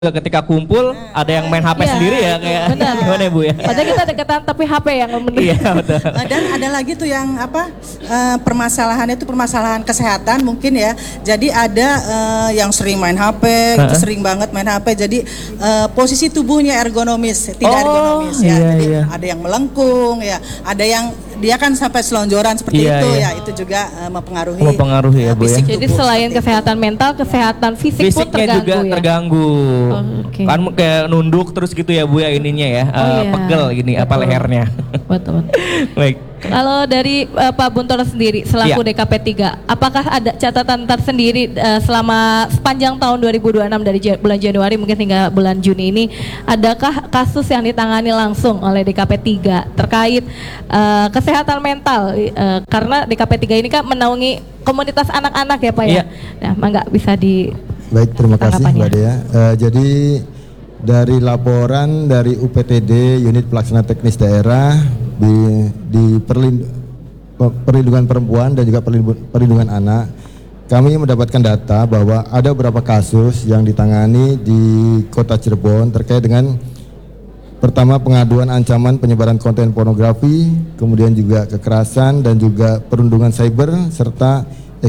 ketika kumpul ada yang main HP sendiri ya kayak benar. gimana Bu ya? Padahal kita deketan tapi HP yang mending. Iya betul. Dan ada lagi tuh yang permasalahannya itu permasalahan kesehatan mungkin ya. Jadi ada yang sering main HP, gitu, sering banget main HP. Jadi posisi tubuhnya ergonomis, tidak ergonomis ya. Jadi ada yang melengkung ya, ada yang dia kan sampai selonjoran seperti itu ya. Itu juga mempengaruhi ya Bu ya. Jadi selain kesehatan mental, kesehatan fisik pun fisiknya terganggu juga ya. terganggu. Kan kayak nunduk terus gitu ya Bu ya ininya ya, pegel gini apa lehernya. Betul. Baik. Kalau dari Pak Buntoro sendiri selaku DKP 3, apakah ada catatan tersendiri selama sepanjang tahun 2026 dari bulan Januari mungkin hingga bulan Juni ini, adakah kasus yang ditangani langsung oleh DKP 3 terkait kesehatan mental, karena DKP 3 ini kan menaungi komunitas anak-anak ya Pak ya. Nah, Mangga bisa di Baik, terima kasih Mbak Dea. Jadi dari laporan dari UPTD Unit Pelaksana Teknis Daerah di perlindungan perempuan dan juga perlindungan anak, kami mendapatkan data bahwa ada beberapa kasus yang ditangani di Kota Cirebon terkait dengan pertama pengaduan ancaman penyebaran konten pornografi, kemudian juga kekerasan dan juga perundungan cyber serta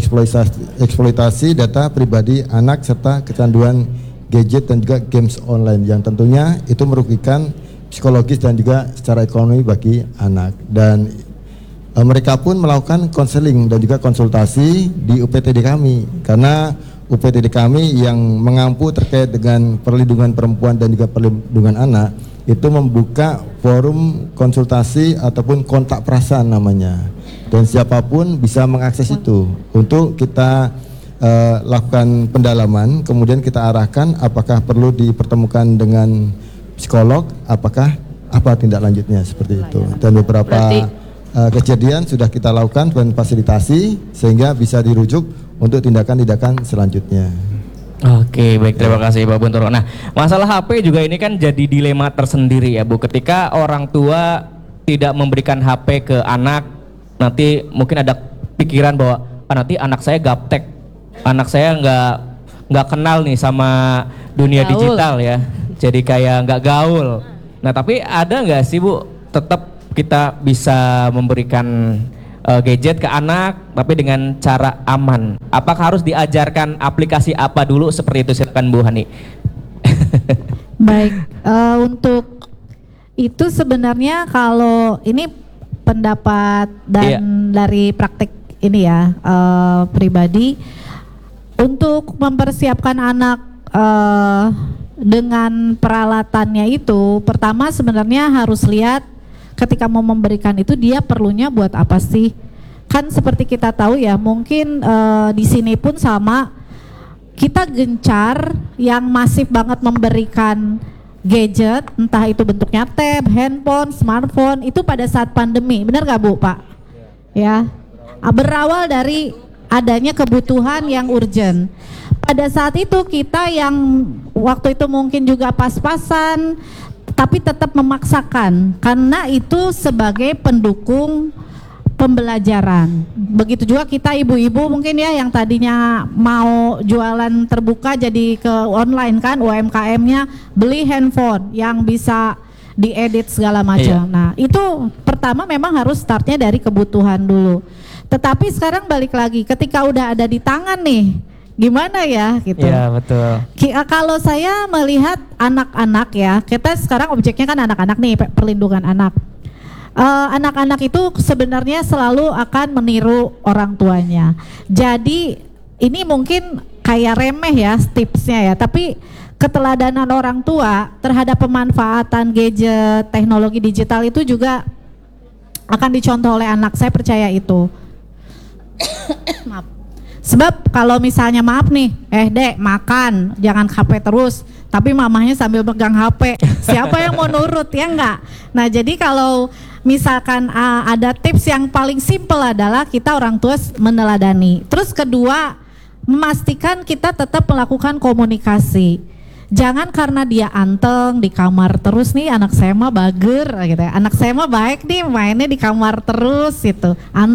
eksploitasi data pribadi anak serta kecanduan gadget dan juga games online yang tentunya itu merugikan psikologis dan juga secara ekonomi bagi anak. Dan mereka pun melakukan konseling dan juga konsultasi di UPTD kami, karena UPTD kami yang mengampu terkait dengan perlindungan perempuan dan juga perlindungan anak itu membuka forum konsultasi ataupun kontak perasaan namanya, dan siapapun bisa mengakses itu untuk kita lakukan pendalaman, kemudian kita arahkan apakah perlu dipertemukan dengan psikolog, apa tindak lanjutnya seperti itu. Dan beberapa kejadian sudah kita lakukan dan fasilitasi sehingga bisa dirujuk untuk tindakan-tindakan selanjutnya. Oke, baik, terima kasih Pak Buntoro. Nah, masalah HP juga ini kan jadi dilema tersendiri ya Bu. Ketika orang tua tidak memberikan HP ke anak, nanti mungkin ada pikiran bahwa nanti anak saya gaptek, anak saya nggak kenal nih sama dunia digital ya, jadi kayak nggak gaul. Nah, tapi ada nggak sih Bu, tetap kita bisa memberikan gadget ke anak tapi dengan cara aman? Apakah harus diajarkan aplikasi apa dulu seperti itu? Silakan Bu Hani. Baik, untuk itu sebenarnya kalau ini pendapat dan dari praktik ini ya pribadi, untuk mempersiapkan anak dengan peralatannya itu, pertama sebenarnya harus lihat ketika mau memberikan itu dia perlunya buat apa sih? Kan seperti kita tahu ya, mungkin di sini pun sama, kita gencar yang masif banget memberikan gadget, entah itu bentuknya tab, handphone, smartphone, itu pada saat pandemi, benar gak Bu Pak? Ya, berawal dari adanya kebutuhan yang urgent. Pada saat itu kita yang waktu itu mungkin juga pas-pasan, tapi tetap memaksakan karena itu sebagai pendukung pembelajaran. Begitu juga kita ibu-ibu mungkin ya yang tadinya mau jualan terbuka jadi ke online kan, UMKM-nya beli handphone yang bisa diedit segala macam. Nah, itu pertama memang harus startnya dari kebutuhan dulu. Tetapi sekarang balik lagi, ketika udah ada di tangan nih, gimana ya gitu. Iya betul. Kalau saya melihat anak-anak ya, kita sekarang objeknya kan anak-anak nih, perlindungan anak. Anak-anak itu sebenarnya selalu akan meniru orang tuanya. Jadi ini mungkin kayak remeh ya tipsnya ya, tapi keteladanan orang tua terhadap pemanfaatan gadget, teknologi digital itu juga akan dicontoh oleh anak, saya percaya itu. Maaf. Sebab kalau misalnya maaf nih, Dek makan, jangan HP terus, tapi mamahnya sambil pegang HP, siapa yang mau nurut ya enggak? Nah jadi kalau misalkan ada tips yang paling simpel adalah kita orang tua meneladani. Terus kedua, memastikan kita tetap melakukan komunikasi. Jangan karena dia anteng di kamar terus nih, anak saya mah bager gitu ya. Anak saya mah baik nih mainnya di kamar terus gitu.